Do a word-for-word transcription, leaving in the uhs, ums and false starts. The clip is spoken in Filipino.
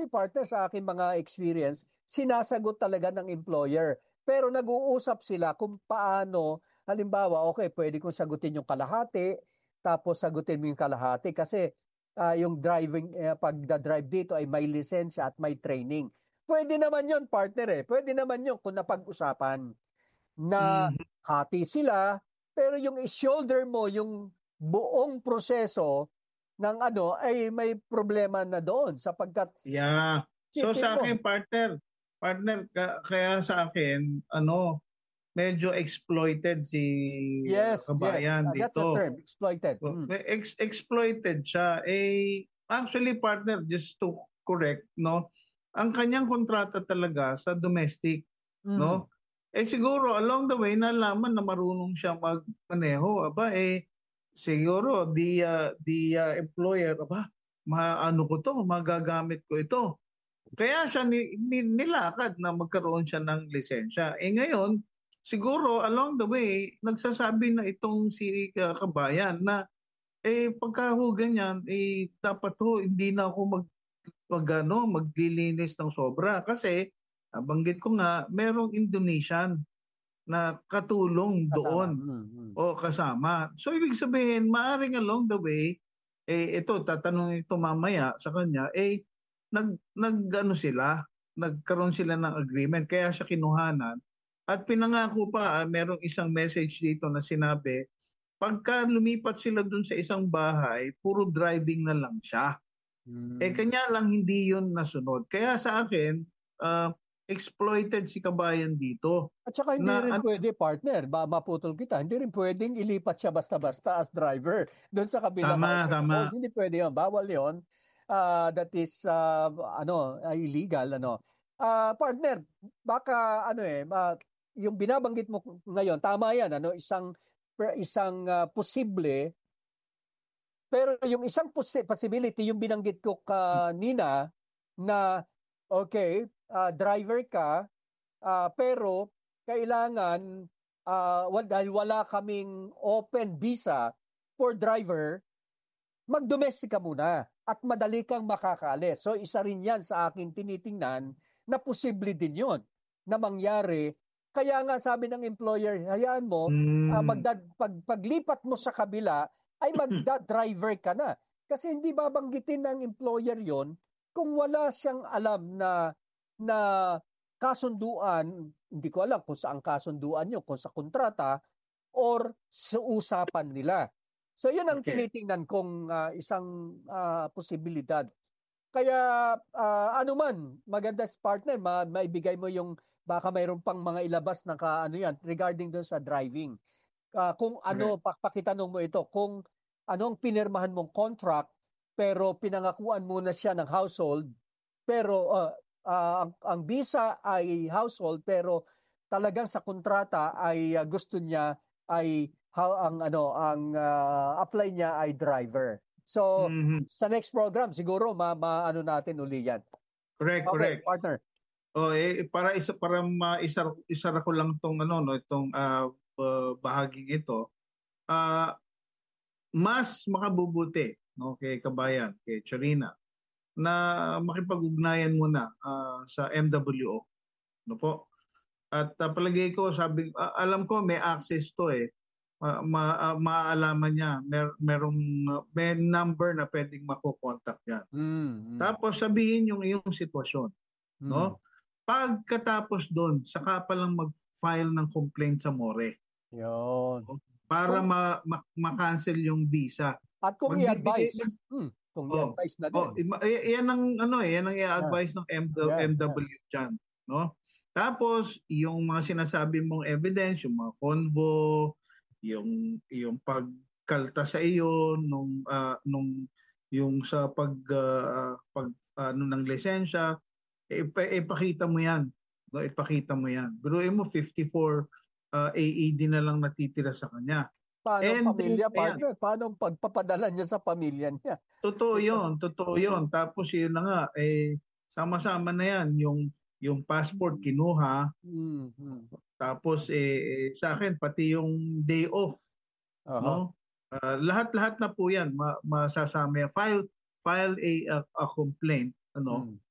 Actually, partner, sa aking mga experience, sinasagot talaga ng employer. Pero nag-uusap sila kung paano, halimbawa, okay, pwede kong sagutin yung kalahati, tapos sagutin mo yung kalahati kasi ah, yung driving, eh, pagda-drive dito ay may lisensya at may training. Pwede naman yon partner eh. Pwede naman yon kung napag-usapan na Mhm. hati sila, pero yung i-shoulder mo yung buong proseso ng ano ay may problema na doon sapagkat Yeah. So tipin sa mo. akin, partner, partner, ka- kaya sa akin, ano, medyo exploited si uh, Yes, yes. kabayan Ah, that's a dito. term, exploited. So, Mm. may ex- exploited siya. Eh, actually, partner, just to correct, no? Ang kanyang kontrata talaga sa domestic, Mm. no? Eh siguro along the way nalaman na marunong siya magmaneho. Aba eh siguro the uh, the uh, employer, aba, maano ko to, magagamit ko ito. Kaya siya ni, ni, nilakad na magkaroon siya ng lisensya. Eh ngayon, siguro along the way, nagsasabi na itong si uh, kabayan na eh pagka ho ganyan, eh dapat ho hindi na ako mag, mag ano, maglilinis ng sobra kasi ah, banggit ko nga, merong Indonesian na katulong Kasama. doon Mm. Mm. o kasama. So ibig sabihin, maaring along the way, eh ito tatanungin ito mamaya sa kanya, eh nag nag ano sila, nagkaroon sila ng agreement kaya siya kinuhanan at pinangako pa, ah, merong isang message dito na sinabi, pagka lumipat sila dun sa isang bahay, puro driving na lang siya. Eh Mm. kanya lang hindi yun nasunod. Kaya sa akin, ah, exploited si kabayan dito At saka hindi na rin ano, pwede, partner, ba maputol kita, hindi rin pwedeng ilipat siya basta-basta as driver doon sa kabilang tama, housing tama. accord. Hindi pwede yun. Bawal yun. Ah, that is, ah, ano, ah, illegal, ano. Ah, partner, baka, ano eh, ah, yung binabanggit mo ngayon, tama yan, ano, isang, per- isang ah, posible, pero yung isang posi- possibility, yung binanggit ko kanina, na, okay, ah, driver ka, Ah, pero kailangan ah, wa- dahil wala kaming open visa for driver, mag-domestic ka muna at madali kang makakaalis. So isa rin yan sa akin tinitingnan na posible din yon na mangyari. Kaya nga sabi ng employer, hayaan mo, ah, Mm, magda, pag, paglipat mo sa kabila, ay magda-driver ka na. Kasi hindi babanggitin ng employer yon kung wala siyang alam na na kasunduan, hindi ko alam kung saan kasunduan nyo, kung sa kontrata or sa usapan nila. So yun ang okay. tinitingnan kong ah, isang ah, posibilidad. Kaya ah, ano man, maganda sa partner, ma maibigay mo yung baka mayroon pang mga ilabas na ka, ano yan, regarding doon sa driving. Ah, kung ano, Correct. pa- pakitanong mo ito, kung anong pinirmahan mong contract, pero pinangakuan muna siya ng household, pero ah, ah, ang, ang visa ay household, pero talagang sa kontrata ay ah, gusto niya ay how ang ano ang ah, apply niya ay driver. So Mhm. sa next program siguro ma, ma ano natin uli yan. Correct, Okay, correct. partner. Oh, eh para isa para maisar isara ko lang tong ano no, itong ah, uh, bahaging ito. Ah, mas makabubuti no kay kabayan, kay Charina na makipag-ugnayan muna ah, sa M W O, no po. At ah, palagay ko sabi ah, alam ko may access to eh. Ma, ma, ah, maaalaman niya mer merong ah, may number na pwedeng mako-contact yan. Mm, Tapos sabihin yung iyong sitwasyon, mm, mm. no? Pagkatapos doon, saka pa lang mag-file ng complaint sa M O R E, Yun. no? Para Kung, ma, ma, ma-cancel yung visa. at kung Magbibigay i-advise, hmm, kung oh, i-advise na oh, din. ima- eh, yan ang ano eh, yan ang Yeah, i-advise ng M W, yeah, yeah. M W diyan, no? Tapos yung mga sinasabi mong evidence, yung mga convo, yung yung pagkalta sa iyo nung ah, nung yung sa pag ah, pag ano ng lisensya, eh, ipa- ipakita mo yan. No, ipakita mo yan. Biruin mo fifty-four uh, A E D na lang natitira sa kanya. Paano ang And then, pamilya, ayan, partner? Paano ang pagpapadala niya sa pamilya niya? totoo Diba? yun, totoo yun. Tapos yun na nga, eh, sama-sama na yan. Yung, yung passport kinuha, Mm, mm. tapos eh, eh, sa akin, pati yung day off, Aha. no? Ah, lahat-lahat na po yan, ma- masasama yan. File, file a, a, a complaint, ano? Mm.